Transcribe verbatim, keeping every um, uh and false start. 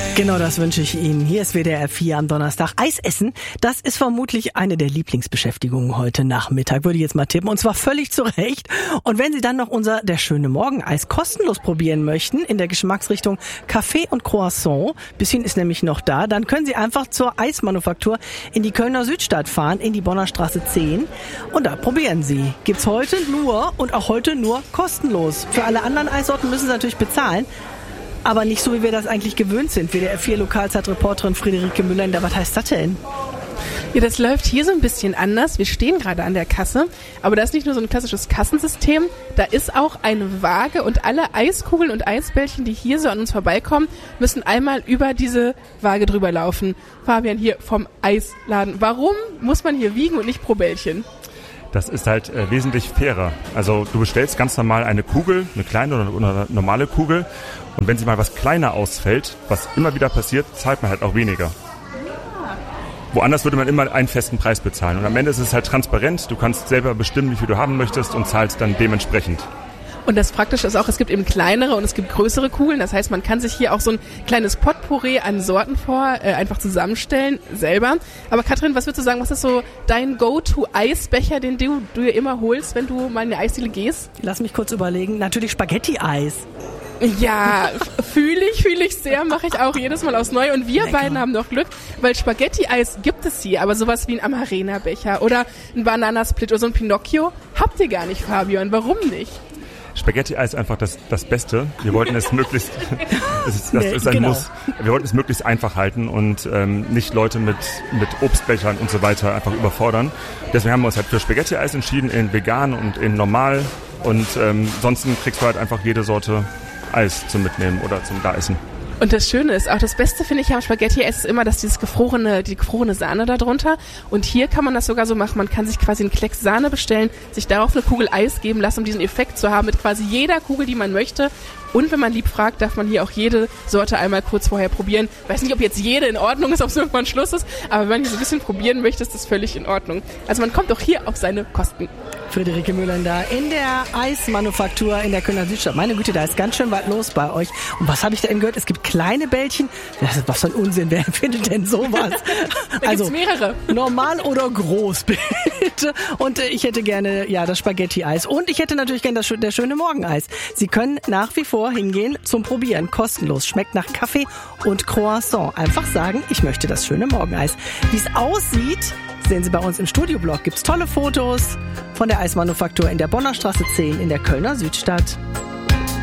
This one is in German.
Genau, das wünsche ich Ihnen. Hier ist W D R vier am Donnerstag. Eis essen, das ist vermutlich eine der Lieblingsbeschäftigungen heute Nachmittag, würde ich jetzt mal tippen. Und zwar völlig zu Recht. Und wenn Sie dann noch unser Der schöne Morgeneis kostenlos probieren möchten, in der Geschmacksrichtung Kaffee und Croissant, bisschen ist nämlich noch da, dann können Sie einfach zur Eismanufaktur in die Kölner Südstadt fahren, in die Bonner Straße zehn. Und da probieren Sie. Gibt's heute nur und auch heute nur kostenlos. Für alle anderen Eissorten müssen Sie natürlich bezahlen. Aber nicht so, wie wir das eigentlich gewöhnt sind. W D R vier Lokalzeitreporterin Friederike Müller. Was heißt das denn? Ja, das läuft hier so ein bisschen anders. Wir stehen gerade an der Kasse, aber da ist nicht nur so ein klassisches Kassensystem, da ist auch eine Waage und alle Eiskugeln und Eisbällchen, die hier so an uns vorbeikommen, müssen einmal über diese Waage drüber laufen. Fabian hier vom Eisladen. Warum muss man hier wiegen und nicht pro Bällchen? Das ist halt äh, wesentlich fairer. Also du bestellst ganz normal eine Kugel, eine kleine oder eine normale Kugel. Und wenn sie mal was kleiner ausfällt, was immer wieder passiert, zahlt man halt auch weniger. Ja. Woanders würde man immer einen festen Preis bezahlen. Und am Ende ist es halt transparent. Du kannst selber bestimmen, wie viel du haben möchtest und zahlst dann dementsprechend. Und das Praktische ist auch, es gibt eben kleinere und es gibt größere Kugeln. Das heißt, man kann sich hier auch so ein kleines Potpourri an Sorten vor äh, einfach zusammenstellen, selber. Aber Katrin, was würdest du sagen, was ist so dein Go-To-Eisbecher, den du, du dir immer holst, wenn du mal in die Eisdiele gehst? Lass mich kurz überlegen. Natürlich Spaghetti-Eis. Ja, fühle ich, fühle ich sehr, mache ich auch jedes Mal aufs Neue. Und wir Lecker. beiden haben noch Glück, weil Spaghetti-Eis gibt es hier, aber sowas wie ein Amarena-Becher oder ein Bananasplit oder so ein Pinocchio habt ihr gar nicht, Fabian. Warum nicht? Spaghetti-Eis ist einfach das, das Beste. Wir wollten es möglichst, das ist, das nee, ist ein genau. Muss. Wir wollten es möglichst einfach halten und ähm, nicht Leute mit, mit Obstbechern und so weiter einfach überfordern. Deswegen haben wir uns halt für Spaghetti-Eis entschieden, in vegan und in normal. Und ähm, sonst kriegst du halt einfach jede Sorte Eis zum Mitnehmen oder zum Daessen. Und das Schöne ist, auch das Beste finde ich am Spaghetti-Eis ist immer, dass dieses gefrorene, die gefrorene Sahne da drunter. Und hier kann man das sogar so machen, man kann sich quasi einen Klecks Sahne bestellen, sich darauf eine Kugel Eis geben lassen, um diesen Effekt zu haben mit quasi jeder Kugel, die man möchte. Und wenn man lieb fragt, darf man hier auch jede Sorte einmal kurz vorher probieren. Weiß nicht, ob jetzt jede in Ordnung ist, ob es irgendwann Schluss ist, aber wenn man hier so ein bisschen probieren möchte, ist das völlig in Ordnung. Also man kommt auch hier auf seine Kosten. Friederike Müller da in der Eismanufaktur in der Kölner Südstadt. Meine Güte, da ist ganz schön was los bei euch. Und was habe ich da eben gehört? Es gibt kleine Bällchen. Das ist, was für ein Unsinn. Wer findet denn sowas? Da also, gibt's mehrere. Normal oder groß, bitte. Und äh, ich hätte gerne, ja, das Spaghetti-Eis. Und ich hätte natürlich gerne das der schöne Morgeneis. Sie können nach wie vor hingehen zum Probieren. Kostenlos. Schmeckt nach Kaffee und Croissant. Einfach sagen, ich möchte das schöne Morgeneis. Wie es aussieht, sehen Sie bei uns im Studioblog. Gibt's tolle Fotos von der Eismanufaktur in der Bonner Straße zehn in der Kölner Südstadt.